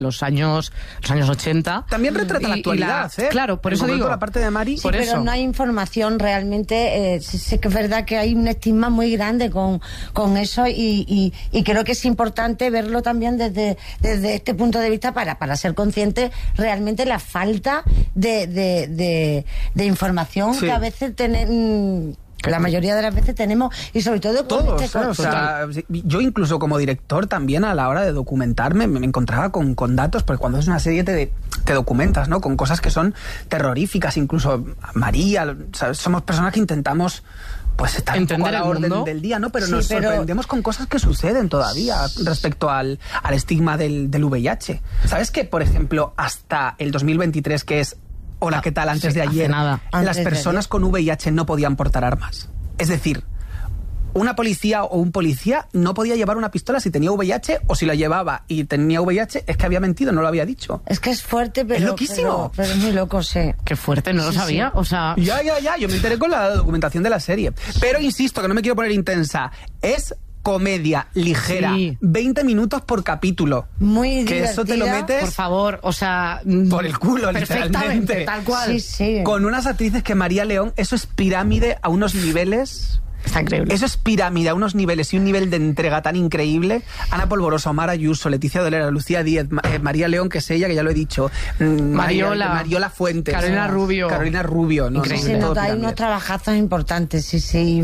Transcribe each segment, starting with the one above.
los años 80. También retrata la actualidad, Claro, por eso digo. La parte de Mari. Sí, pero no hay información realmente. Sí que es verdad que hay un estigma muy grande con eso y creo que es importante verlo también desde este punto de vista para ser consciente realmente la falta de información que a veces la mayoría de las veces tenemos, y sobre todo con todos, o sea, yo incluso como director también a la hora de documentarme me encontraba con datos, porque cuando es una serie te documentas, ¿no? Con cosas que son terroríficas, incluso María, ¿sabes? Somos personas que intentamos pues estar entender a la orden del día, ¿no? Pero nos sorprendemos con cosas que suceden todavía respecto al estigma del VIH. ¿Sabes que, por ejemplo, hasta el 2023, que es hola, ¿qué tal? Antes de ayer, las personas con VIH no podían portar armas. Es decir, una policía o un policía no podía llevar una pistola si tenía VIH, o si la llevaba y tenía VIH, es que había mentido, no lo había dicho. Es que es fuerte, pero... Es loquísimo. Pero es muy loco, sí. Qué fuerte, no lo sabía, sí. O sea... Ya, yo me enteré con la documentación de la serie. Pero insisto, que no me quiero poner intensa, es comedia ligera, 20 minutos por capítulo. Muy que divertida. Eso te lo metes... Por favor, o sea... por el culo, literalmente. Tal cual. Sí. Con unas actrices que María León, eso es pirámide a unos niveles... Está increíble. Eso es pirámide a unos niveles y un nivel de entrega tan increíble. Ana Polvorosa, Omar Ayuso, Leticia Dolera, Lucía Díez, María León, que es ella, que ya lo he dicho, Mariola Fuentes, Carolina Rubio, ¿no? Increíble. Hay unos trabajazos importantes, sí.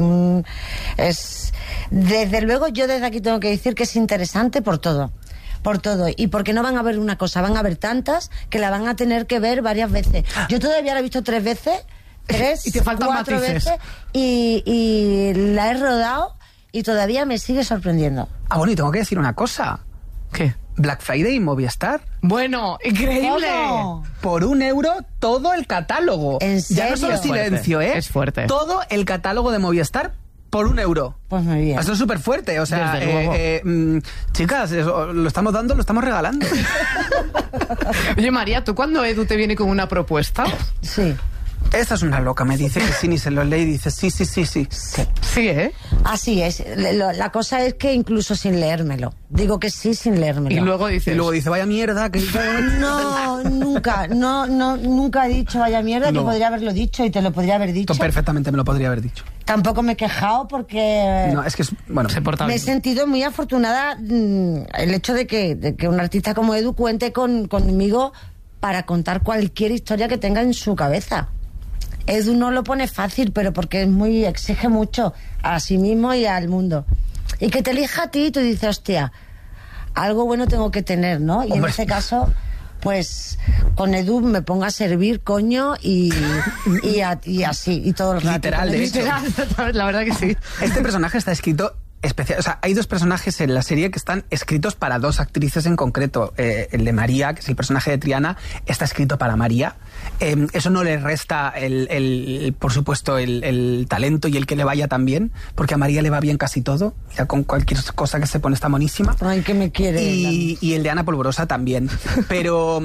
Desde luego, yo desde aquí tengo que decir que es interesante por todo, y porque no van a ver una cosa, van a ver tantas que la van a tener que ver varias veces. Yo todavía la he visto 3 veces, y te faltan 4 matices. veces, y la he rodado y todavía me sigue sorprendiendo. Ah, bueno, y tengo que decir una cosa. ¿Qué? Black Friday y Movistar. Bueno, increíble. ¿Cómo? Por €1 todo el catálogo. ¿En serio? Ya no solo silencio, Es fuerte. Todo el catálogo de Movistar por €1. Pues muy bien. Esto es súper fuerte, o sea, Desde luego. chicas, lo estamos dando, lo estamos regalando. Oye, María, ¿tú cuando Edu te viene con una propuesta? Sí. Esta es una loca, me dice que sí, ni se lo lee y dice sí. Sí, ¿eh? Así es. La cosa es que incluso sin leérmelo. Digo que sí sin leérmelo. Y luego dice, vaya mierda, que... No, nunca he dicho vaya mierda, que podría haberlo dicho y te lo podría haber dicho. Perfectamente me lo podría haber dicho. Tampoco me he quejado porque... No, es que se porta me he bien. sentido muy afortunada el hecho de que un artista como Edu cuente conmigo para contar cualquier historia que tenga en su cabeza. Edu no lo pone fácil, pero porque exige mucho a sí mismo y al mundo. Y que te elija a ti y tú dices, hostia, algo bueno tengo que tener, ¿no? Y en este caso, pues con Edu me pongo a servir, coño, y así, y todo el rato. Literal, de hecho. La verdad que sí. Este personaje está escrito especial, o sea, hay 2 personajes en la serie que están escritos para 2 actrices en concreto. El de María, que es el personaje de Triana, está escrito para María. Eso no le resta por supuesto el talento y el que le vaya tan bien, porque a María le va bien casi todo, ya con cualquier cosa que se pone está monísima. Ay, que me quiere. Y el de Ana Polvorosa también. Pero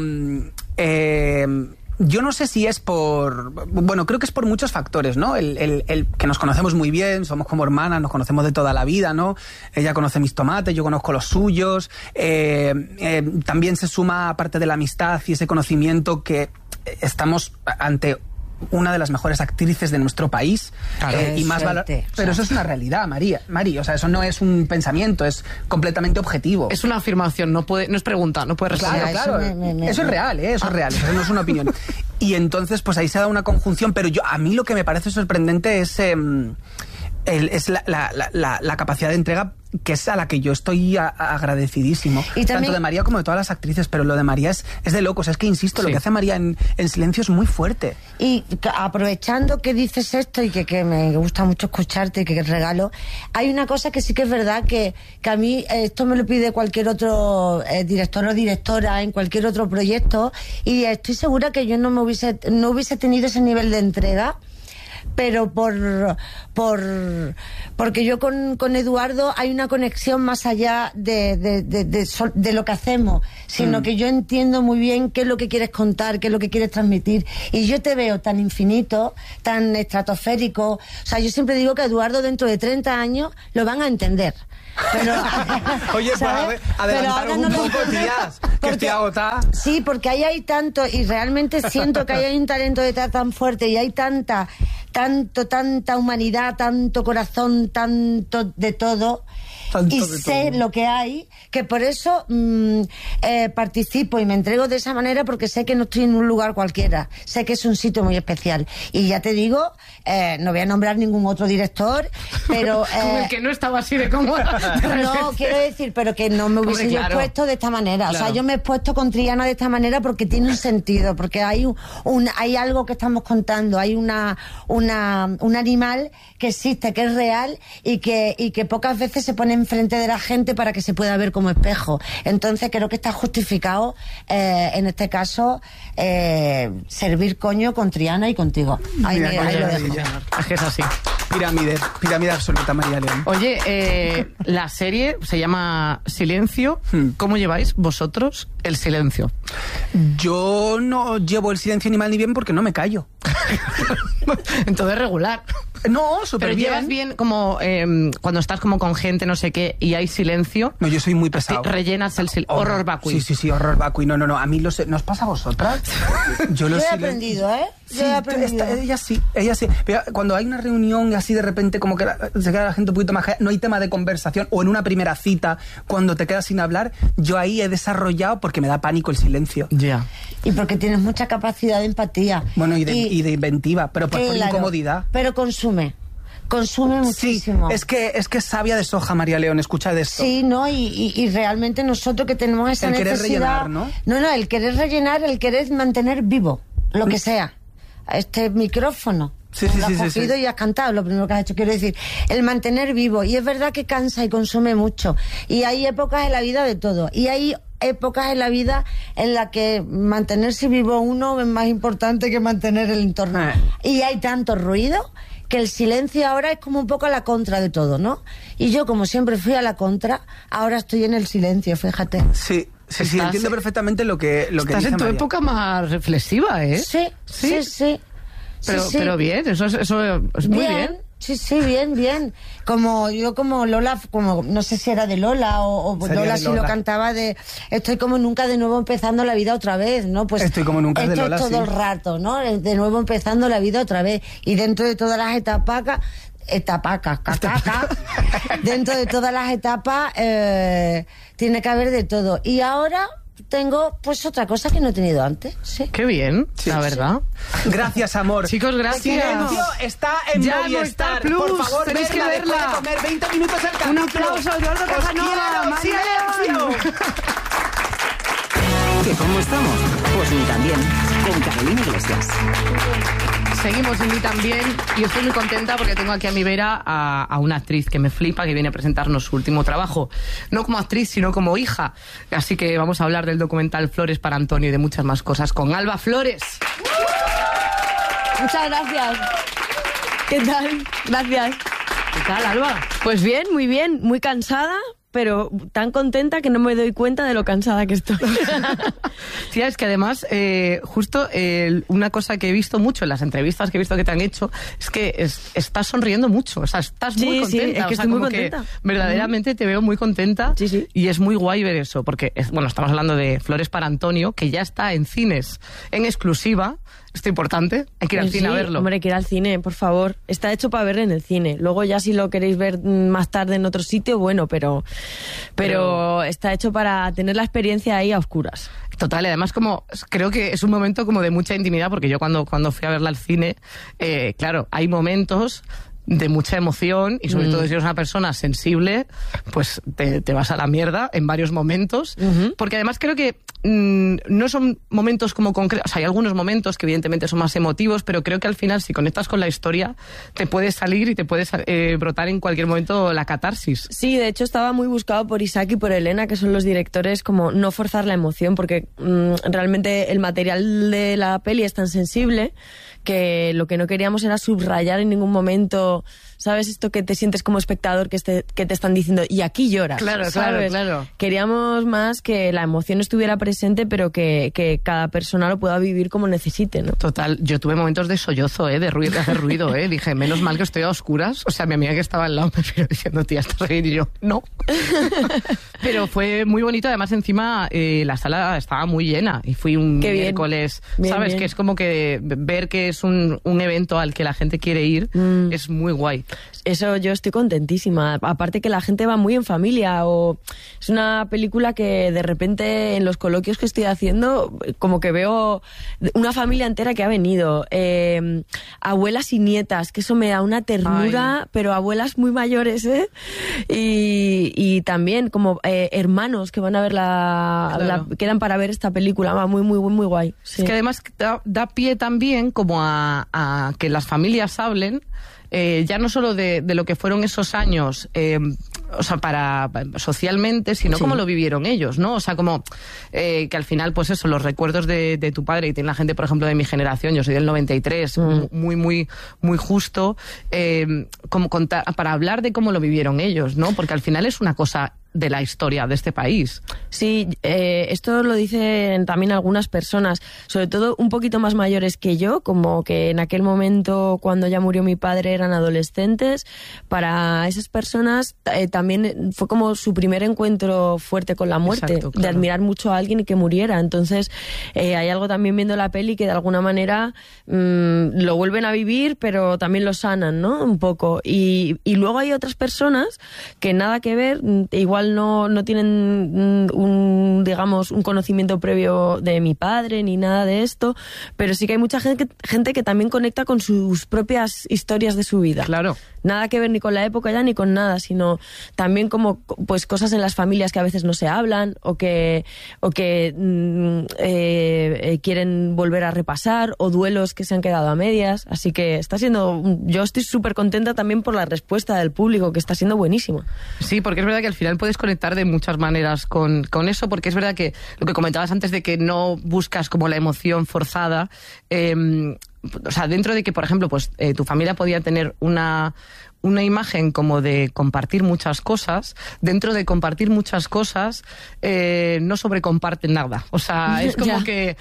yo no sé si es bueno, creo que es por muchos factores, ¿no? El que nos conocemos muy bien, somos como hermanas, nos conocemos de toda la vida, ¿no? Ella conoce mis tomates, yo conozco los suyos. También se suma, aparte de la amistad y ese conocimiento, que estamos ante una de las mejores actrices de nuestro país. Claro, y más valor. Pero eso es una realidad, Mari, o sea, eso no es un pensamiento, es completamente objetivo. Es una afirmación, no es pregunta, no puede responder. Claro. Eso es real, eso es real, eso no es una opinión. Y entonces, pues ahí se da una conjunción, pero a mí lo que me parece sorprendente es la capacidad de entrega, que es a la que yo estoy agradecidísimo, y también, tanto de María como de todas las actrices, pero lo de María es de locos. Es que insisto, lo que hace María en silencio es muy fuerte. Y aprovechando que dices esto y que me gusta mucho escucharte y que regalo, hay una cosa que sí que es verdad, que a mí esto me lo pide cualquier otro director o directora en cualquier otro proyecto, y estoy segura que yo no hubiese tenido ese nivel de entrega, pero porque yo con Eduardo hay una conexión más allá de lo que hacemos, sino que yo entiendo muy bien qué es lo que quieres contar, qué es lo que quieres transmitir, y yo te veo tan infinito, tan estratosférico. O sea, yo siempre digo que Eduardo dentro de 30 años lo van a entender. Pero, Oye, pues adelantaros un poco, tías, que estoy agotada. Sí, porque ahí hay tanto, y realmente siento que ahí hay un talento detrás tan fuerte, y hay tanta humanidad, tanto corazón, tanto de todo. Y sé lo que hay, que por eso participo y me entrego de esa manera, porque sé que no estoy en un lugar cualquiera, sé que es un sitio muy especial. Y ya te digo, no voy a nombrar ningún otro director, pero... Como el que no estaba así de cómodo. No, quiero decir, pero que no me hubiese yo expuesto de esta manera. Claro. O sea, yo me he expuesto con Triana de esta manera porque tiene un sentido, porque hay hay algo que estamos contando, hay un animal que existe, que es real y que pocas veces se pone enfrente de la gente para que se pueda ver como espejo. Entonces creo que está justificado, en este caso, servir coño con Triana y contigo. Ahí lo dejo. Es que es así. Pirámide absoluta, María León. Oye, la serie se llama Silencio. ¿Cómo lleváis vosotros el silencio? Yo no llevo el silencio ni mal ni bien porque no me callo. Entonces regular. No, súper bien. Pero llevas bien como cuando estás como con gente, no sé qué, y hay silencio. No, yo soy muy pesado. Rellenas el silencio. Horror vacui. Sí, horror vacui. No. A mí ¿no os pasa a vosotras? Yo he aprendido, ¿eh? Sí, ella sí. Pero cuando hay una reunión y así de repente como que se queda la gente un poquito más... No hay tema de conversación, o en una primera cita, cuando te quedas sin hablar, yo ahí he desarrollado porque me da pánico el silencio. Ya. Y porque tienes mucha capacidad de empatía. Bueno, y de inventiva, pero por incomodidad. Pero consume muchísimo. Sí, es que es sabia de soja, María León, escucha de esto. Sí, ¿no? Y realmente nosotros que tenemos esa necesidad... El querer rellenar, ¿no? No, el querer rellenar, el querer mantener vivo, lo que sea. Este micrófono. Sí. Lo has cogido y has cantado, lo primero que has hecho, quiero decir, el mantener vivo. Y es verdad que cansa y consume mucho. Y hay épocas en la vida de todo. Y hay épocas en la vida en las que mantenerse vivo uno es más importante que mantener el entorno. Y hay tanto ruido que el silencio ahora es como un poco a la contra de todo, ¿no? Y yo, como siempre fui a la contra, ahora estoy en el silencio, fíjate. Sí, entiendo perfectamente lo que estás dice en tu María. Época más reflexiva, ¿eh? Sí. Pero bien, eso es muy bien. Sí, bien. Como Lola, como no sé si era de Lola o Lola si lo cantaba de estoy como nunca de nuevo empezando la vida otra vez, ¿no? Pues estoy como nunca de Lola, esto es todo sí. el rato, ¿no? De nuevo empezando la vida otra vez. Y dentro de todas las etapas, dentro de todas las etapas tiene que haber de todo. Y ahora tengo pues otra cosa que no he tenido antes. Sí. Qué bien, la verdad. Gracias, amor. Chicos, gracias. Silencio está en ya Movistar. Plus. Por favor, tenéis que verla. Después de comer 20 minutos el capítulo. Un aplauso a Eduardo Casanova. ¡Silencio! ¿Que cómo estamos? Pues ni tan bien. Con Carolina Iglesias. Seguimos en Ni También y estoy muy contenta porque tengo aquí a mi vera a una actriz que me flipa, que viene a presentarnos su último trabajo, no como actriz sino como hija, así que vamos a hablar del documental Flores para Antonio y de muchas más cosas con Alba Flores. Muchas gracias. ¿Qué tal? Gracias. ¿Qué tal, Alba? Pues bien, muy cansada, pero tan contenta que no me doy cuenta de lo cansada que estoy. Tía, es que además, justo una cosa que he visto mucho en las entrevistas que he visto que te han hecho, es que estás sonriendo mucho, o sea, estás muy contenta. Sí, es que estoy muy contenta. Verdaderamente te veo muy contenta. Sí. Y es muy guay ver eso, porque, estamos hablando de Flores para Antonio, que ya está en cines, en exclusiva. Esto es importante, hay que ir al cine a verlo. Hombre, hay que ir al cine, por favor. Está hecho para verlo en el cine. Luego ya si lo queréis ver más tarde en otro sitio, bueno, pero está hecho para tener la experiencia ahí a oscuras. Total, y además creo que es un momento como de mucha intimidad, porque yo cuando fui a verla al cine, claro, hay momentos de mucha emoción y sobre todo si eres una persona sensible, pues te vas a la mierda en varios momentos, porque además creo que no son momentos como concretos, o sea, hay algunos momentos que evidentemente son más emotivos, pero creo que al final si conectas con la historia te puedes salir y te puedes brotar en cualquier momento la catarsis. Sí, de hecho estaba muy buscado por Isaac y por Elena, que son los directores, como no forzar la emoción, porque realmente el material de la peli es tan sensible que lo que no queríamos era subrayar en ningún momento ¿sabes? Esto que te sientes como espectador, que te están diciendo, y aquí lloras. Claro, ¿sabes? claro. Queríamos más que la emoción estuviera presente, pero que cada persona lo pueda vivir como necesite, ¿no? Total, yo tuve momentos de sollozo, de hacer ruido, Dije, menos mal que estoy a oscuras. O sea, mi amiga que estaba al lado me vino diciendo, tía, ¿estás bien? Y yo, no. Pero fue muy bonito, además encima la sala estaba muy llena y fui un miércoles, bien, ¿sabes? bien. Que es como que ver que es un evento al que la gente quiere ir es muy guay. Eso yo estoy contentísima. Aparte que la gente va muy en familia, o es una película que de repente en los coloquios que estoy haciendo como que veo una familia entera que ha venido, abuelas y nietas, que eso me da una ternura. Ay. Pero abuelas muy mayores, y también como hermanos que van a ver quedan para ver esta película. Va muy, muy, muy guay. Sí. Es que además da pie también como a que las familias hablen, ya no solo de lo que fueron esos años, o sea, para socialmente, sino cómo lo vivieron ellos, ¿no? O sea, como que al final, pues eso, los recuerdos de tu padre, y tiene la gente, por ejemplo, de mi generación, yo soy del 93, muy, muy, muy justo, como para hablar de cómo lo vivieron ellos, ¿no? Porque al final es una cosa de la historia de este país. Sí, esto lo dicen también algunas personas, sobre todo un poquito más mayores que yo, como que en aquel momento, cuando ya murió mi padre, eran adolescentes. Para esas personas también fue como su primer encuentro fuerte con la muerte. Exacto, claro. De admirar mucho a alguien y que muriera. Entonces hay algo también viendo la peli que de alguna manera lo vuelven a vivir, pero también lo sanan, ¿no? Un poco. Y luego hay otras personas que nada que ver, igual no tienen digamos, un conocimiento previo de mi padre ni nada de esto, pero sí que hay mucha gente que también conecta con sus propias historias de su vida. Claro. Nada que ver ni con la época ya ni con nada, sino también como pues cosas en las familias que a veces no se hablan o que quieren volver a repasar, o duelos que se han quedado a medias. Así que yo estoy súper contenta también por la respuesta del público, que está siendo buenísima. Sí, porque es verdad que al final puedes conectar de muchas maneras con eso, porque es verdad que lo que comentabas antes de que no buscas como la emoción forzada, o sea, dentro de que, por ejemplo, pues tu familia podía tener una imagen como de compartir muchas cosas, dentro de compartir muchas cosas no sobrecomparten nada. O sea, es como que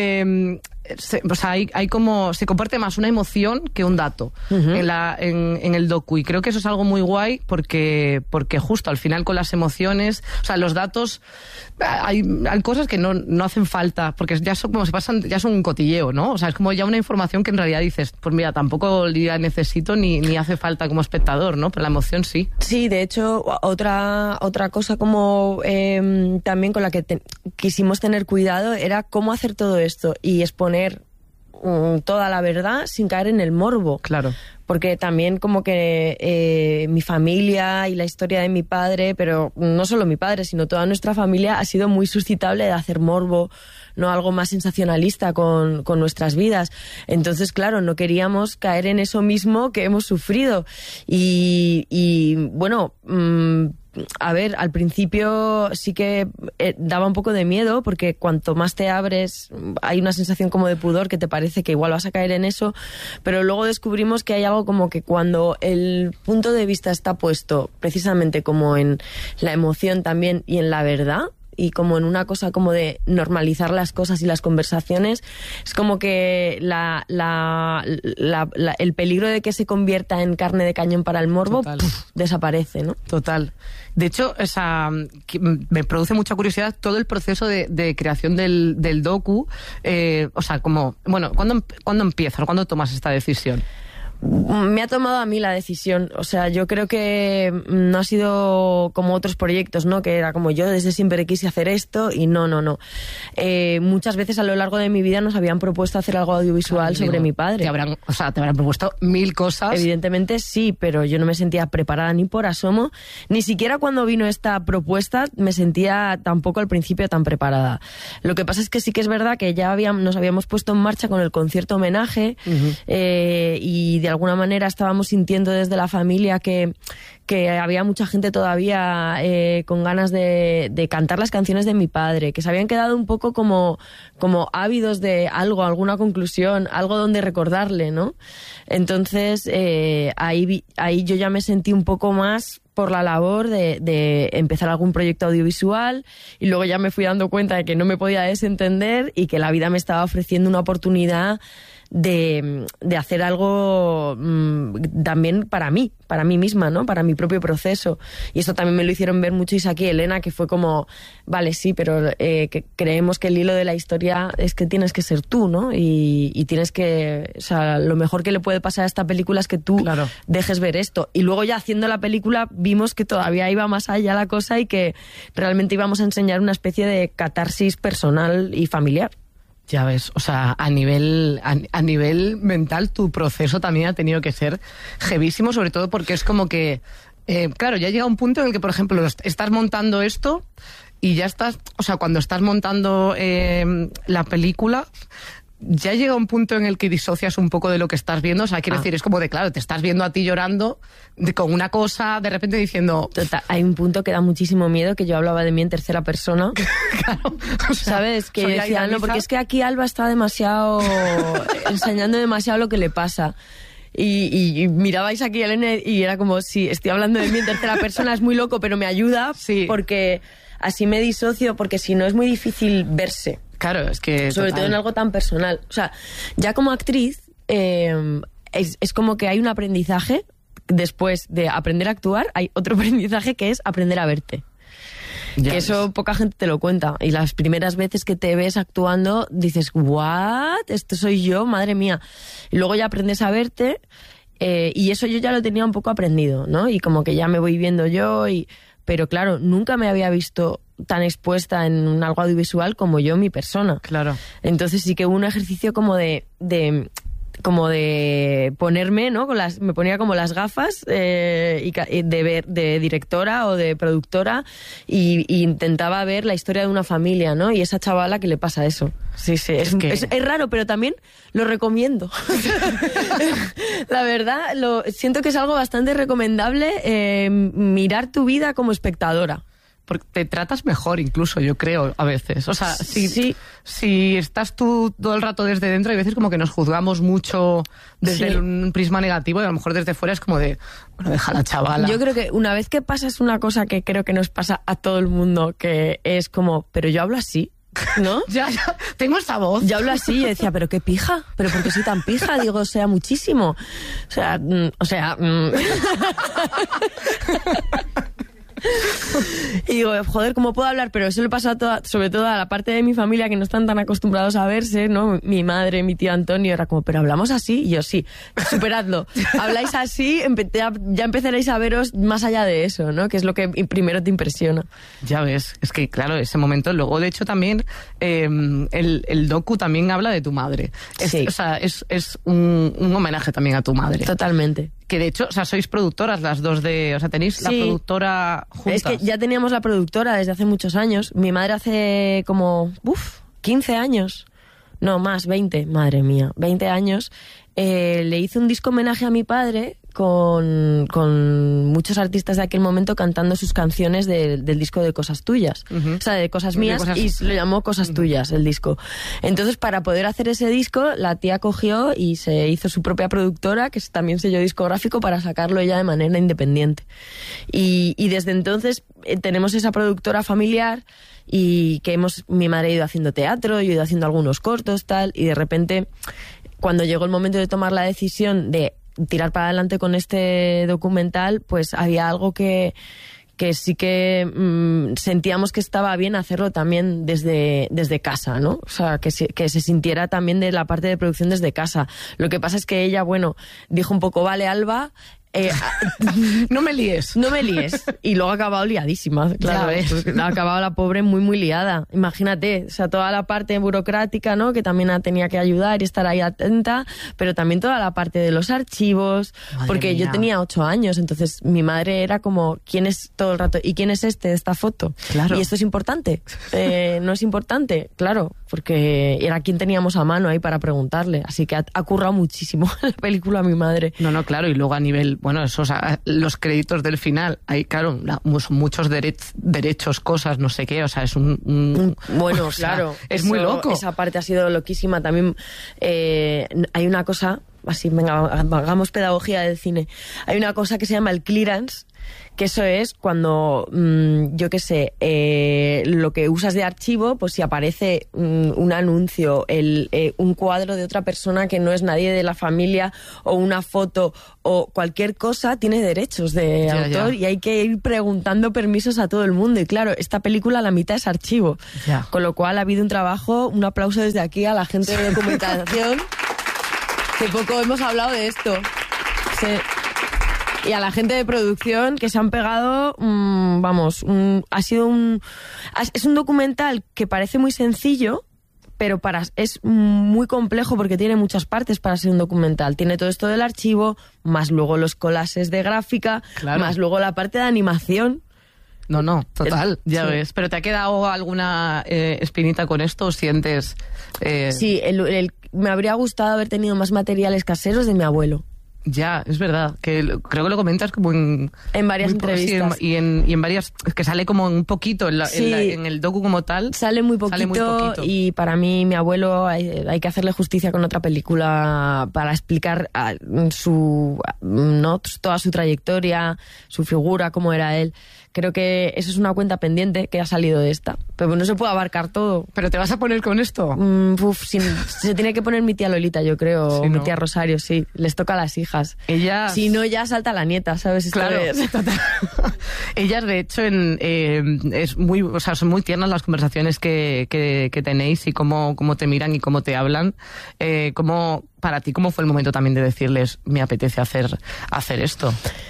hay como se comparte más una emoción que un dato en el docu, y creo que eso es algo muy guay porque justo al final con las emociones, o sea, los datos hay cosas que no hacen falta porque ya son como se pasan, ya son un cotilleo, ¿no? O sea, es como ya una información que en realidad dices, pues mira, tampoco la necesito ni hace falta como espectador, ¿no? Pero la emoción sí. Sí, de hecho, otra cosa como también con la que quisimos tener cuidado era cómo hacer todo esto y exponer toda la verdad sin caer en el morbo. Claro. Porque también como que mi familia y la historia de mi padre, pero no solo mi padre, sino toda nuestra familia, ha sido muy suscitable de hacer morbo, no algo más sensacionalista con nuestras vidas. Entonces, claro, no queríamos caer en eso mismo que hemos sufrido. Y bueno, a ver, al principio sí que daba un poco de miedo, porque cuanto más te abres hay una sensación como de pudor, que te parece que igual vas a caer en eso, pero luego descubrimos que hay algo como que cuando el punto de vista está puesto precisamente como en la emoción también y en la verdad, y como en una cosa como de normalizar las cosas y las conversaciones, es como que el peligro de que se convierta en carne de cañón para el morbo desaparece, ¿no? Total. De hecho, me produce mucha curiosidad todo el proceso de creación del docu. O sea, como, bueno, ¿cuándo empiezas? ¿Cuándo tomas esta decisión? Me ha tomado a mí la decisión. O sea, yo creo que no ha sido como otros proyectos, ¿no? Que era como yo desde siempre quise hacer esto y no. Muchas veces a lo largo de mi vida nos habían propuesto hacer algo audiovisual sobre mi padre. Te habrán propuesto 1000 cosas. Evidentemente sí, pero yo no me sentía preparada ni por asomo. Ni siquiera cuando vino esta propuesta me sentía tampoco al principio tan preparada. Lo que pasa es que sí que es verdad que ya nos habíamos puesto en marcha con el concierto homenaje, y de alguna manera estábamos sintiendo desde la familia que había mucha gente todavía con ganas de cantar las canciones de mi padre, que se habían quedado un poco como ávidos de algo, alguna conclusión, algo donde recordarle, ¿no? Entonces ahí yo ya me sentí un poco más por la labor de empezar algún proyecto audiovisual, y luego ya me fui dando cuenta de que no me podía desentender y que la vida me estaba ofreciendo una oportunidad de hacer algo también para mí misma, ¿no? Para mi propio proceso. Y esto también me lo hicieron ver mucho Isaac y Elena, que fue como, vale, sí, pero que creemos que el hilo de la historia es que tienes que ser tú, ¿no? Y tienes que, o sea, lo mejor que le puede pasar a esta película es que tú dejes ver esto. Y luego ya haciendo la película vimos que todavía iba más allá la cosa y que realmente íbamos a enseñar una especie de catarsis personal y familiar. Ya ves, o sea, a nivel mental tu proceso también ha tenido que ser heavísimo, sobre todo porque es como que, claro, ya llega un punto en el que, por ejemplo, estás montando esto y ya estás, o sea, cuando estás montando la película, ya llega un punto en el que disocias un poco de lo que estás viendo. O sea, quiero decir, es como de, claro, te estás viendo a ti llorando con una cosa, de repente diciendo... Total, hay un punto que da muchísimo miedo, que yo hablaba de mí en tercera persona. Claro. O sea, ¿sabes? Que decía, no, porque es que aquí Alba está demasiado... enseñando demasiado lo que le pasa. Y mirabais aquí a Elena y era como, sí, estoy hablando de mí en tercera persona, es muy loco, pero me ayuda, porque así me disocio, porque si no es muy difícil verse. Claro, es que... Sobre todo en algo tan personal. O sea, ya como actriz, es como que hay un aprendizaje, después de aprender a actuar, hay otro aprendizaje que es aprender a verte. Ya que eso poca gente te lo cuenta. Y las primeras veces que te ves actuando, dices, ¿what? ¿Esto soy yo? Madre mía. Y luego ya aprendes a verte, y eso yo ya lo tenía un poco aprendido, ¿no? Y como que ya me voy viendo yo, pero claro, nunca me había visto tan expuesta en algo audiovisual como yo, mi persona. Claro. Entonces sí que hubo un ejercicio como de ponerme, ¿no? Me ponía como las gafas de directora o de productora y intentaba ver la historia de una familia, ¿no? Y esa chavala que le pasa eso. Sí, es raro, pero también lo recomiendo. La verdad, siento que es algo bastante recomendable, mirar tu vida como espectadora. Porque te tratas mejor incluso, yo creo, a veces. O sea, si estás tú todo el rato desde dentro, hay veces como que nos juzgamos mucho desde un prisma negativo y a lo mejor desde fuera es como de, bueno, deja la chavala. Yo creo que una vez que pasas una cosa que creo que nos pasa a todo el mundo, que es como, pero yo hablo así, ¿no? ya, tengo esa voz. Yo hablo así y decía, pero qué pija, pero ¿por qué soy tan pija? Digo, o sea, muchísimo. O sea... Y digo, joder, ¿cómo puedo hablar? Pero eso le pasa sobre todo a la parte de mi familia que no están tan acostumbrados a verse, ¿no? Mi madre, mi tío Antonio, era como, ¿pero hablamos así? Y yo, sí, superadlo. Habláis así, ya empezaréis a veros más allá de eso, ¿no? Que es lo que primero te impresiona. Ya ves, es que claro, ese momento, luego de hecho también el docu también habla de tu madre. O sea, es un homenaje también a tu madre. Totalmente. Que de hecho, o sea, sois productoras las dos o sea, tenéis la productora juntas. Es que ya teníamos la productora desde hace muchos años. Mi madre hace como, 15 años. No, más, 20, madre mía, 20 años. Le hice un disco homenaje a mi padre con muchos artistas de aquel momento cantando sus canciones del disco de Cosas Tuyas. O sea, de Cosas Mías, y lo llamó Cosas Tuyas, el disco. Entonces, para poder hacer ese disco, la tía cogió y se hizo su propia productora, que es también sello discográfico, para sacarlo ella de manera independiente. Y desde entonces tenemos esa productora familiar y que mi madre ha ido haciendo teatro, yo he ido haciendo algunos cortos, tal, y de repente, cuando llegó el momento de tomar la decisión de tirar para adelante con este documental, pues había algo que sí que sentíamos que estaba bien hacerlo también desde casa, ¿no? O sea, que se sintiera también de la parte de producción desde casa. Lo que pasa es que ella, bueno, dijo un poco, vale, Alba, No me líes. No me líes. Y luego ha acabado liadísima, claro. Ha acabado la pobre muy, muy liada. Imagínate, o sea, toda la parte burocrática, ¿no? Que también tenía que ayudar y estar ahí atenta, pero también toda la parte de los archivos, Madre porque mía. yo tenía 8 años, entonces mi madre era como, ¿quién es todo el rato? ¿Y quién es de esta foto? Claro. ¿Y esto es importante? ¿No es importante? Claro, porque era quien teníamos a mano ahí para preguntarle. Así que ha currado muchísimo la película a mi madre. No, claro, y luego a nivel, bueno, esos, los créditos del final, hay, claro, muchos derechos, cosas, no sé qué, o sea, es Bueno, o sea, claro. es muy loco. Esa parte ha sido loquísima. También hay una cosa, así, venga, hagamos pedagogía del cine. Hay una cosa que se llama el clearance, que eso es cuando, yo qué sé, lo que usas de archivo, pues si aparece un anuncio, un cuadro de otra persona que no es nadie de la familia, o una foto, o cualquier cosa, tiene derechos de autor, y hay que ir preguntando permisos a todo el mundo. Y claro, esta película la mitad es archivo. Ya. Con lo cual ha habido un trabajo, un aplauso desde aquí a la gente de documentación, que poco hemos hablado de esto. Sí. Y a la gente de producción que se han pegado, es un documental que parece muy sencillo, pero es muy complejo porque tiene muchas partes para ser un documental. Tiene todo esto del archivo, más luego los collages de gráfica, claro, más luego la parte de animación. No, total, ya sí. ves. ¿Pero te ha quedado alguna espinita con esto o sientes...? Sí, me habría gustado haber tenido más materiales caseros de mi abuelo. Ya, es verdad, que creo que lo comentas como en varias entrevistas. Sí, y en varias, que sale como un poquito en el docu como tal. Sale muy poquito, y para mí, mi abuelo, hay que hacerle justicia con otra película para explicar toda su trayectoria, su figura, cómo era él. Creo que eso es una cuenta pendiente que ha salido de esta. Pero no se puede abarcar todo. ¿Pero te vas a poner con esto? Se tiene que poner mi tía Lolita, yo creo, sí, o mi ¿no? tía Rosario, sí. Les toca a las hijas. Ellas... Si no, ya salta la nieta, ¿sabes? Claro, total. Ellas, de hecho, son muy tiernas las conversaciones que tenéis y cómo te miran y cómo te hablan. Para ti, ¿cómo fue el momento también de decirles, me apetece hacer esto?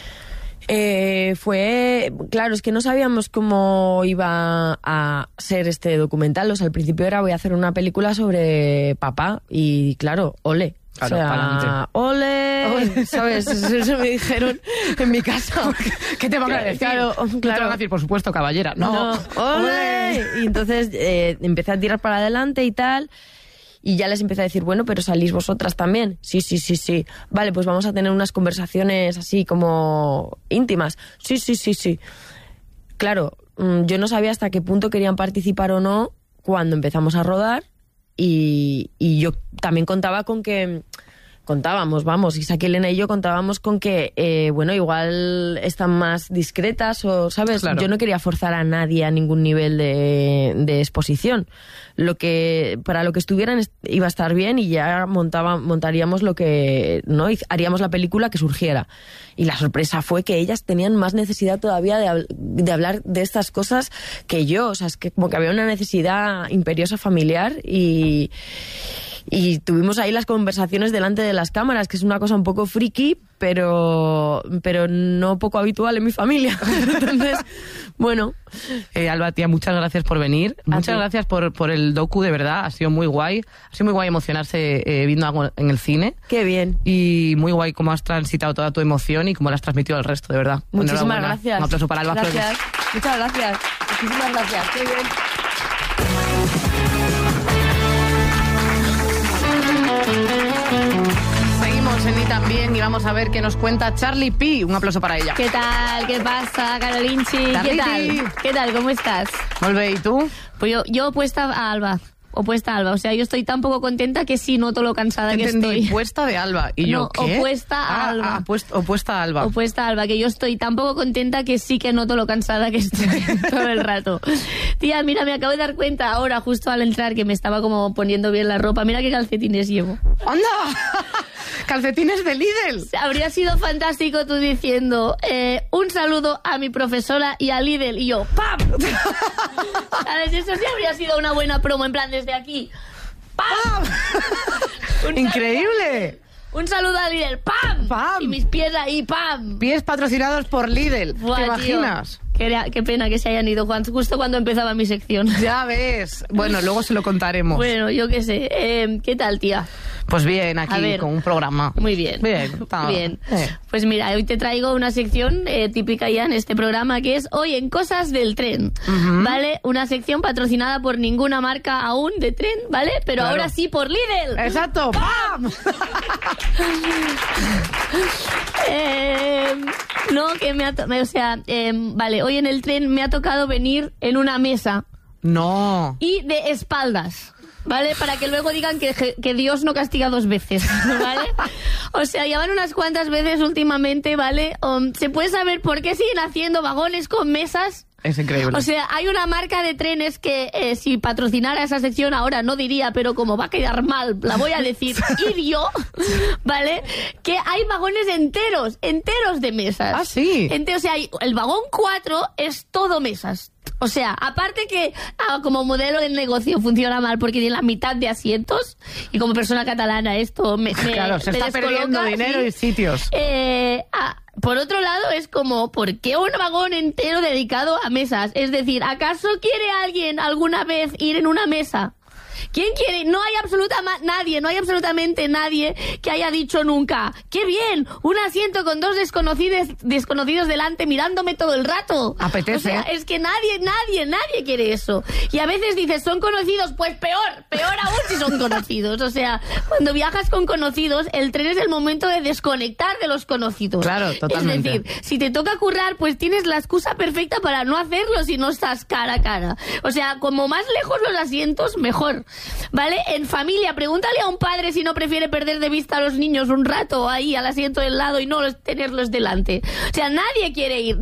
Claro, es que no sabíamos cómo iba a ser este documental. O sea, al principio voy a hacer una película sobre papá y claro, ole. Claro, o sea, pa'lante. ¡Ole! ¿Sabes? Eso me dijeron en mi casa. ¿Qué te van a decir? Claro. No te van a decir, por supuesto, caballera. No. ¡Ole! Y entonces empecé a tirar para adelante y tal. Y ya les empecé a decir, bueno, pero ¿salís vosotras también? Sí. Vale, pues vamos a tener unas conversaciones así como íntimas. Sí. Claro, yo no sabía hasta qué punto querían participar o no cuando empezamos a rodar. Y yo también contaba con que... Isaac, Elena y yo contábamos con que, igual están más discretas o, ¿sabes? Claro. Yo no quería forzar a nadie a ningún nivel de exposición. Para lo que estuvieran iba a estar bien y ya montaríamos lo que, ¿no? Y haríamos la película que surgiera. Y la sorpresa fue que ellas tenían más necesidad todavía de hablar de estas cosas que yo. O sea, es que como que había una necesidad imperiosa familiar y tuvimos ahí las conversaciones delante de las cámaras, que es una cosa un poco friki, pero no poco habitual en mi familia. Entonces, bueno. Alba, tía, muchas gracias por venir. Muchas gracias por el docu, de verdad. Ha sido muy guay. Ha sido muy guay emocionarse viendo algo en el cine. Qué bien. Y muy guay cómo has transitado toda tu emoción y cómo la has transmitido al resto, de verdad. Muchísimas gracias. Un aplauso para Alba Gracias. Flores. Muchas gracias. Muchísimas gracias. Qué bien. Seguimos en Ni También y vamos a ver qué nos cuenta Charlie P. Un aplauso para ella. ¿Qué tal? ¿Qué pasa, Carolinchi? ¿Qué tal? ¿Qué tal? ¿Cómo estás? Muy bien, ¿y tú? Pues yo opuesta a Alba. O sea, yo estoy tan poco contenta que sí noto lo cansada que estoy. Opuesta de Alba. ¿Y yo qué? Opuesta a Alba. Opuesta a Alba. Opuesta a Alba, que yo estoy tan poco contenta que sí que noto lo cansada que estoy todo el rato. Tía, mira, me acabo de dar cuenta ahora, justo al entrar, que me estaba como poniendo bien la ropa. Mira qué calcetines llevo. ¡Anda! ¡Calcetines de Lidl! Habría sido fantástico tú diciendo un saludo a mi profesora y a Lidl. Y yo, ¡pam! ¿Sabes? Eso sí habría sido una buena promo, en plan, desde aquí. ¡Pam! ¡Increíble! Un saludo a Lidl. ¡Pam! ¡Pam! Y mis pies ahí, ¡pam! Pies patrocinados por Lidl. Buah, ¿Te tío. imaginas? Qué pena que se hayan ido justo cuando empezaba mi sección. Ya ves. Bueno, luego se lo contaremos. Bueno, yo qué sé. ¿Qué tal, tía? Pues bien, A aquí ver. con un programa. Muy bien. Bien. Está. Bien. Pues mira, hoy te traigo una sección típica ya en este programa que es Hoy en Cosas del Tren, ¿vale? Una sección patrocinada por ninguna marca aún de tren, ¿vale? Pero Claro. ahora sí por Lidl. Exacto. ¡Pam! No, que vale, hoy en el tren me ha tocado venir en una mesa No. y de espaldas, ¿vale? Para que luego digan que Dios no castiga dos veces, ¿vale? O sea, ya van unas cuantas veces últimamente, ¿vale? ¿Se puede saber por qué siguen haciendo vagones con mesas? Es increíble. O sea, hay una marca de trenes que si patrocinara esa sección ahora no diría, pero como va a quedar mal, la voy a decir, idiot, ¿vale? Que hay vagones enteros de mesas. Ah, sí. O sea, el vagón 4 es todo mesas. O sea, aparte que como modelo de negocio funciona mal porque tiene la mitad de asientos y como persona catalana esto Claro, se me está descoloca, perdiendo dinero ¿sí? y sitios. Por otro lado, es como, ¿por qué un vagón entero dedicado a mesas? Es decir, ¿acaso quiere alguien alguna vez ir en una mesa? ¿Quién quiere? No hay absolutamente nadie que haya dicho nunca, ¡qué bien! Un asiento con dos desconocidos delante mirándome todo el rato. Apetece. O sea, es que nadie quiere eso. Y a veces dices, ¿son conocidos? Pues peor aún si son conocidos. O sea, cuando viajas con conocidos, el tren es el momento de desconectar de los conocidos. Claro, totalmente. Es decir, si te toca currar, pues tienes la excusa perfecta para no hacerlo si no estás cara a cara. O sea, como más lejos los asientos, mejor. ¿Vale? En familia, pregúntale a un padre si no prefiere perder de vista a los niños un rato ahí al asiento del lado y no tenerlos delante. O sea, nadie quiere ir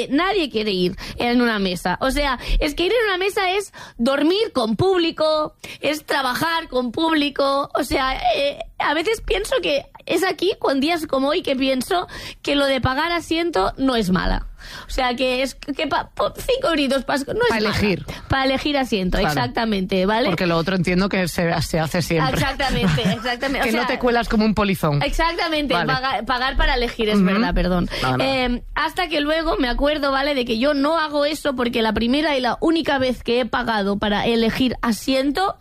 en una mesa. O sea, es que ir en una mesa es dormir con público, es trabajar con público. O sea, a veces pienso que es aquí, con días como hoy, que pienso que lo de pagar asiento no es mala. O sea, que es que 5 euritos no es para elegir. Para elegir asiento, Claro. Exactamente, ¿vale? Porque lo otro entiendo que se hace siempre. Exactamente. Que O sea, no te cuelas como un polizón. Exactamente, Vale. pagar para elegir, es verdad, perdón. Nada. Hasta que luego me acuerdo, ¿vale? De que yo no hago eso porque la primera y la única vez que he pagado para elegir asiento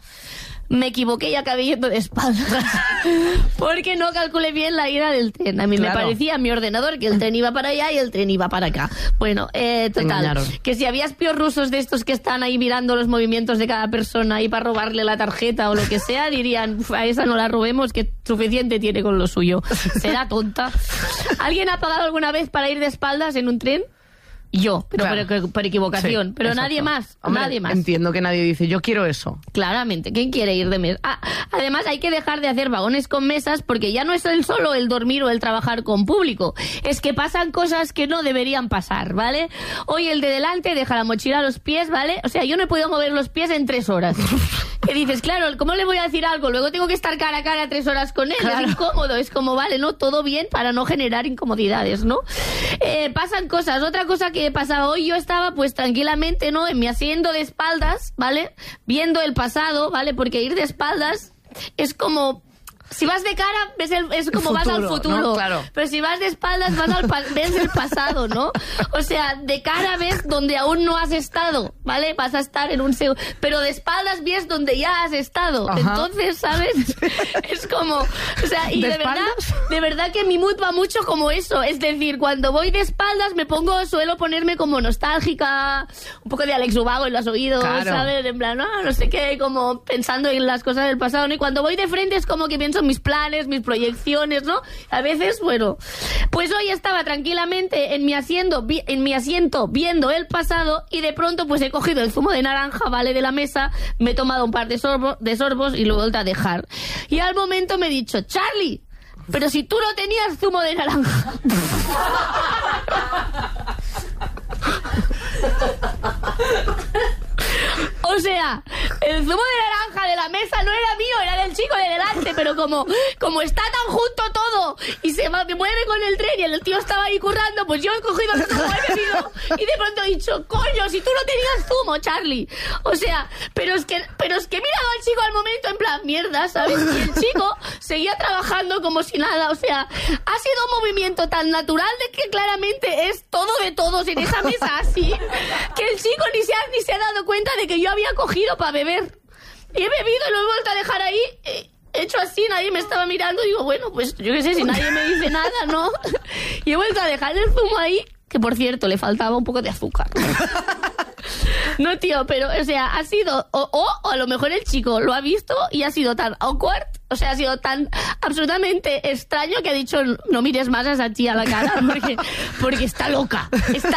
me equivoqué y acabé yendo de espaldas porque no calculé bien la ida del tren. A mí Claro. me parecía en mi ordenador que el tren iba para allá y el tren iba para acá. Bueno, total, engañaron. que si había espías rusos de estos que están ahí mirando los movimientos de cada persona ahí para robarle la tarjeta o lo que sea, dirían, a esa no la robemos, que suficiente tiene con lo suyo. Será tonta. ¿Alguien ha pagado alguna vez para ir de espaldas en un tren? Yo, pero Claro. por equivocación. Sí, pero exacto. nadie más, Hombre, nadie más. Entiendo que nadie dice, yo quiero eso. Claramente, ¿quién quiere ir de mesa? Además, hay que dejar de hacer vagones con mesas porque ya no es solo el dormir o el trabajar con público. Es que pasan cosas que no deberían pasar, ¿vale? Hoy el de delante deja la mochila a los pies, ¿vale? O sea, yo no he podido mover los pies en 3 horas. Que dices, claro, ¿cómo le voy a decir algo? Luego tengo que estar cara a cara 3 horas con él. Claro. Es incómodo, es como, vale, ¿no? Todo bien para no generar incomodidades, ¿no? Pasan cosas. Otra cosa que pasaba hoy, yo estaba pues tranquilamente, ¿no? En mi asiento de espaldas, ¿vale? Viendo el pasado, ¿vale? Porque ir de espaldas es como... Si vas de cara, es como vas al futuro. ¿no? Claro. Pero si vas de espaldas, ves el pasado, ¿no? O sea, de cara ves donde aún no has estado, ¿vale? Vas a estar en un... Pero de espaldas ves donde ya has estado. Ajá. Entonces, ¿sabes? Es como... O sea, y ¿De de verdad que mi mood va mucho como eso. Es decir, cuando voy de espaldas suelo ponerme como nostálgica, un poco de Alex Ubago en los oídos, Claro. ¿sabes? En plan, no sé qué, como pensando en las cosas del pasado, ¿no? Y cuando voy de frente es como que pienso en mis planes, mis proyecciones, ¿no? A veces, bueno, pues hoy estaba tranquilamente en mi asiento viendo el pasado y de pronto pues he cogido el zumo de naranja, ¿vale? De la mesa, me he tomado un par de sorbos y lo he vuelto a dejar. Y al momento me he dicho, Charlie, pero si tú no tenías zumo de naranja. O sea, el zumo de naranja de la mesa no era mío, era del chico de delante, pero como está tan junto todo, todo y se mueve con el tren y el tío estaba ahí currando, pues yo he cogido el zumo, he bebido y de pronto he dicho, coño, si tú no tenías zumo, Charlie. O sea, pero es que he mirado al chico al momento en plan, mierda, ¿sabes? Y el chico seguía trabajando como si nada. O sea, ha sido un movimiento tan natural de que claramente es todo de todos en esa mesa así, que el chico ni se ha dado cuenta de que yo había cogido para beber. Y he bebido y lo he vuelto a dejar ahí. He hecho así, nadie me estaba mirando. Digo, bueno, pues yo qué sé, si nadie me dice nada, ¿no? Y he vuelto a dejar el zumo ahí, que por cierto, le faltaba un poco de azúcar. No, tío, pero, o sea, ha sido... O a lo mejor el chico lo ha visto y ha sido tan awkward, o sea, ha sido tan absolutamente extraño que ha dicho, no mires más a esa tía a la cara porque está loca.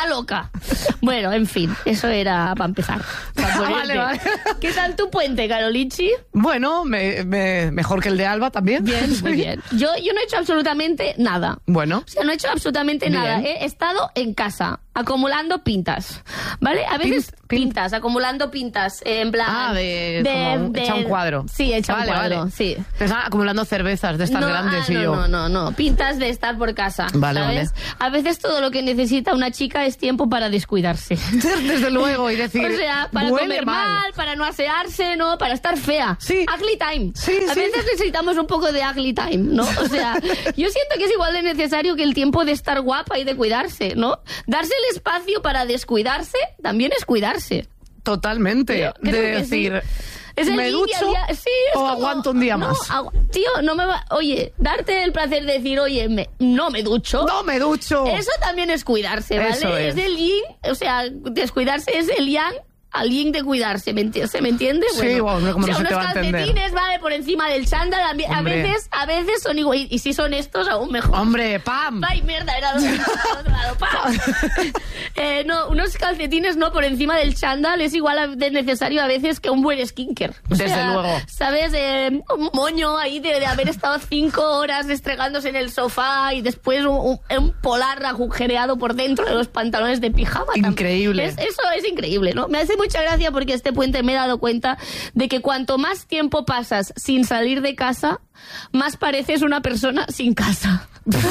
Bueno, en fin, eso era para empezar. Vale. ¿Qué tal tu puente, Carolichi? Bueno, mejor que el de Alba también. Bien, muy bien. Yo no he hecho absolutamente nada. Bueno. O sea, no he hecho absolutamente nada. He estado en casa, acumulando pintas, ¿vale? A veces pintas, acumulando pintas, en plan... hecha un cuadro. Sí, hecha un cuadro, sí. Estás acumulando cervezas de estas grandes y yo... No, pintas de estar por casa, vale, ¿sabes? Vale. A veces todo lo que necesita una chica es tiempo para descuidarse. Desde luego, y decir... O sea, para comer mal, para no asearse, ¿no? Para estar fea. Sí. Ugly time. Sí, a veces necesitamos un poco de ugly time, ¿no? O sea, yo siento que es igual de necesario que el tiempo de estar guapa y de cuidarse, ¿no? Darse el espacio para descuidarse también es cuidarse. Totalmente. De decir... Sí. Es el ¿me ducho sí, o como, aguanto un día más? Tío, no me va... Oye, darte el placer de decir, oye, no me ducho. ¡No me ducho! Eso también es cuidarse, ¿vale? Eso es el yin, o sea, descuidarse es el yang al yin de cuidarse, ¿se me entiende? Sí, bueno, como no se te va a entender. Unos calcetines, vale, por encima del chándal, a veces son igual, y si son estos, aún mejor. ¡Hombre, pam! ¡Ay, mierda, era del otro lado, pam! No, unos calcetines no por encima del chándal es igual de necesario a veces que un buen skincare. Desde luego. ¿Sabes? Un moño ahí de haber estado 5 horas estregándose en el sofá y después un polar agujereado por dentro de los pantalones de pijama. Increíble. Eso es increíble, ¿no? Me hace mucha gracia porque este puente me he dado cuenta de que cuanto más tiempo pasas sin salir de casa, más pareces una persona sin casa.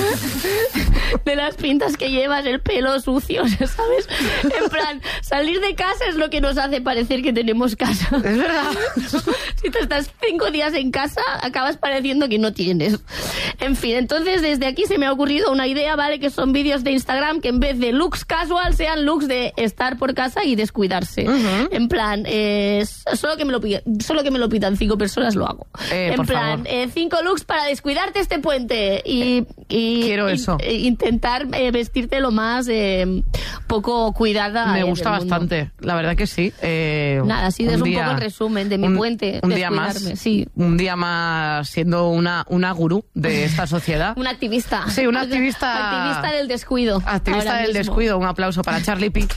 De las pintas que llevas, el pelo sucio, ¿sabes? En plan, salir de casa es lo que nos hace parecer que tenemos casa. Es verdad. Si tú estás 5 días en casa, acabas pareciendo que no tienes. En fin, entonces desde aquí se me ha ocurrido una idea, ¿vale? Que son vídeos de Instagram que en vez de looks casual sean looks de estar por casa y descuidarse. En plan, solo que me lo pidan 5 personas, lo hago. En plan, 5 looks para descuidarte este puente y quiero eso. Intentar vestirte lo más poco cuidada. Me gusta bastante, la verdad que sí. Nada, así es un poco el resumen de mi puente. Un día más, sí. Un día más siendo una gurú de esta sociedad. Una activista. Sí, una activista. Activista del descuido. Activista del descuido. Un aplauso para Charlie P.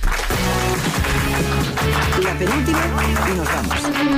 La penúltima y nos vamos.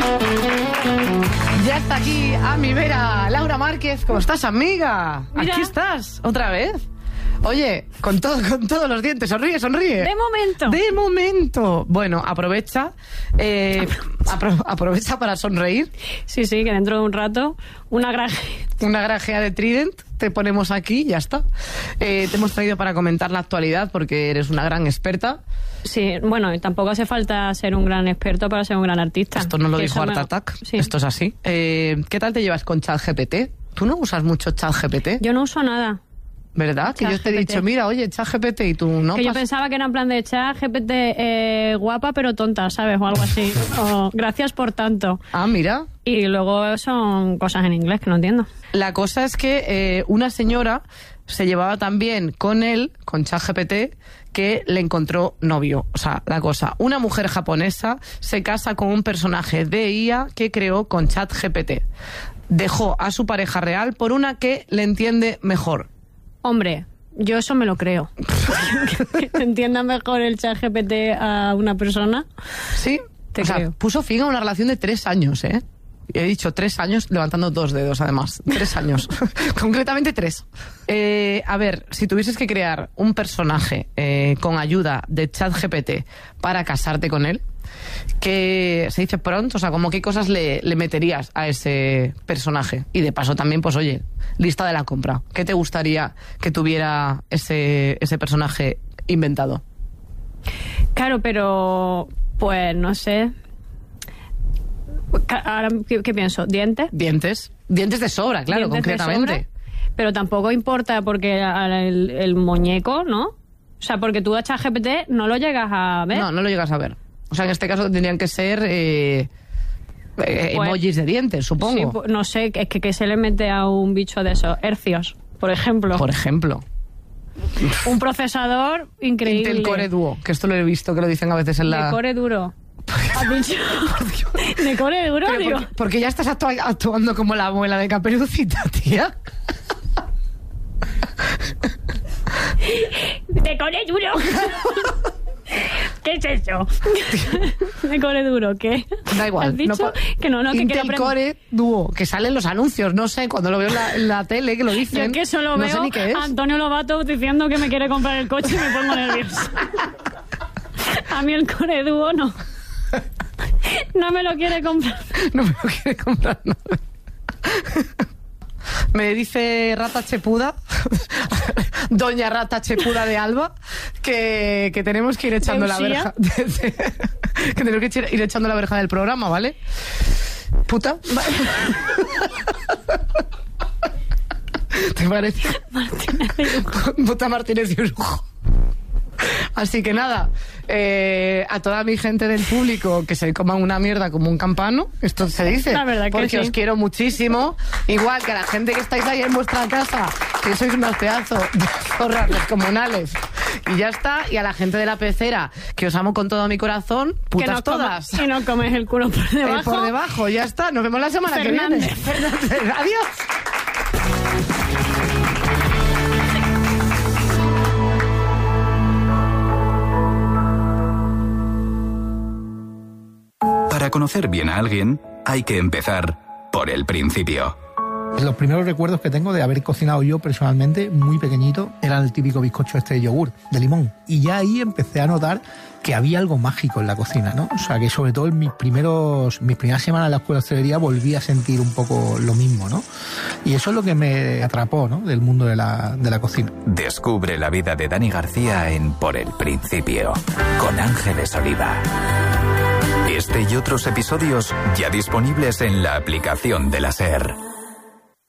Ya está aquí a mi vera Laura Márquez. ¿Cómo estás, amiga? Mira. Aquí estás, otra vez. Oye, con todos los dientes. Sonríe. De momento. Bueno, aprovecha. Aprovecha para sonreír. Sí, que dentro de un rato una grajea de Trident te ponemos aquí y ya está. Te hemos traído para comentar la actualidad porque eres una gran experta. Sí, bueno, y tampoco hace falta ser un gran experto para ser un gran artista. Esto no lo dijo Art Attack. Sí. Esto es así. ¿Qué tal te llevas con ChatGPT? ¿Tú no usas mucho ChatGPT? Yo no uso nada. ¿Verdad? Que yo te he dicho, mira, oye, ChatGPT y tú no. Que yo pensaba que era en plan de ChatGPT guapa pero tonta, ¿sabes? O algo así. O gracias por tanto. Ah, mira. Y luego son cosas en inglés que no entiendo. La cosa es que una señora se llevaba tan bien con él, con ChatGPT, que le encontró novio. O sea, la cosa, una mujer japonesa se casa con un personaje de IA que creó con ChatGPT. Dejó a su pareja real por una que le entiende mejor. Hombre, yo eso me lo creo. Que te entienda mejor el ChatGPT a una persona. Sí, te creo. Puso fin a una relación de 3 años, ¿eh? He dicho 3 años levantando 2 dedos, además. 3 años. Concretamente 3. A ver, si tuvieses que crear un personaje con ayuda de ChatGPT para casarte con él, ¿qué se dice pronto? O sea, como qué cosas le meterías a ese personaje. Y de paso también, pues oye, lista de la compra. ¿Qué te gustaría que tuviera ese personaje inventado? Claro, pero pues no sé. Ahora, ¿qué pienso? ¿Dientes? Dientes de sobra, claro, concretamente. De sobra, pero tampoco importa porque el muñeco, ¿no? O sea, porque tú a ChatGPT no lo llegas a ver. No lo llegas a ver. O sea, en este caso tendrían que ser emojis de dientes, supongo. Sí, no sé, es que se le mete a un bicho de esos. Hercios, por ejemplo. Por ejemplo. Un procesador increíble. Intel Core Duo, que esto lo he visto, que lo dicen a veces en la... De Core Duro. ¿Has dicho? ¿De Core Duro? Pero porque ya estás actuando como la abuela de Caperucita, tía. ¡De Core Duro! ¿Qué es eso? ¿De Core Duro qué? Da igual. ¿Has dicho? Que no, que Intel quiero Core Duo, que salen los anuncios, no sé, cuando lo veo en la tele, que lo dicen. Yo que solo no veo sé ni qué es. a Antonio Lobato diciendo que me quiere comprar el coche y me pongo nerviosa. A mí el Core Duo no. No me lo quiere comprar. No me lo quiere comprar nada. Me dice Rata Chepuda, doña Rata Chepuda de Alba, que tenemos que ir echando la verja. Que tenemos que ir echando la verja del programa, ¿vale? Puta. ¿Te parece? Martínez de Lujo. Puta Martínez de Lujo. Así que nada, a toda mi gente del público que se coman una mierda como un campano, esto se dice, la verdad que porque sí. Os quiero muchísimo, igual que a la gente que estáis ahí en vuestra casa, que sois unos pedazos de zorras descomunales, y ya está, y a la gente de la pecera, que os amo con todo mi corazón, putas todas. Y no comes el culo por debajo. Por debajo, ya está, nos vemos la semana que viene. Fernández, adiós. Para conocer bien a alguien, hay que empezar por el principio. Los primeros recuerdos que tengo de haber cocinado yo personalmente, muy pequeñito, era el típico bizcocho de yogur, de limón. Y ya ahí empecé a notar que había algo mágico en la cocina, ¿no? O sea, que sobre todo en mis primeras semanas en la escuela de hostelería volví a sentir un poco lo mismo, ¿no? Y eso es lo que me atrapó, ¿no? Del mundo de la cocina. Descubre la vida de Dani García en Por el Principio, con Ángeles Oliva. Este y otros episodios ya disponibles en la aplicación de la SER.